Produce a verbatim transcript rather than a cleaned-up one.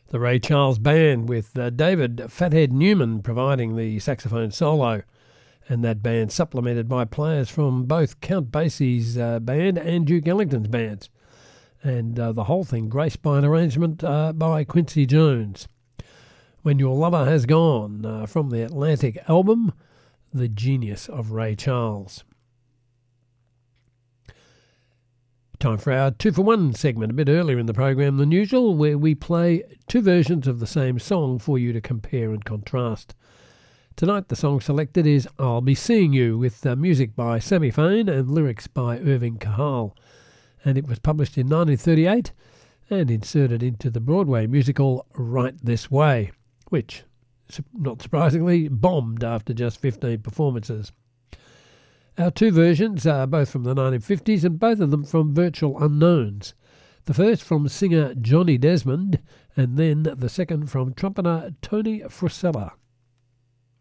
The Ray Charles Band with uh, David Fathead Newman providing the saxophone solo, and that band supplemented by players from both Count Basie's uh, band and Duke Ellington's bands, and uh, the whole thing graced by an arrangement uh, by Quincy Jones. When Your Lover Has Gone, uh, from the Atlantic album, The Genius of Ray Charles. Time for our two for one segment, a bit earlier in the program than usual, where we play two versions of the same song for you to compare and contrast. Tonight the song selected is I'll Be Seeing You, with uh, music by Sammy Fain and lyrics by Irving Kahal. And it was published in nineteen thirty-eight and inserted into the Broadway musical Right This Way, which, not surprisingly, bombed after just fifteen performances. Our two versions are both from the nineteen fifties, and both of them from Virtual Unknowns. The first from singer Johnny Desmond, and then the second from trumpeter Tony Frisella.